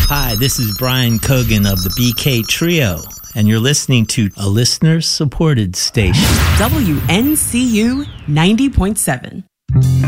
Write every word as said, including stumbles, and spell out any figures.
Hi, this is Brian Cogan of the B K Trio, and you're listening to a listener-supported station. W N C U ninety point seven.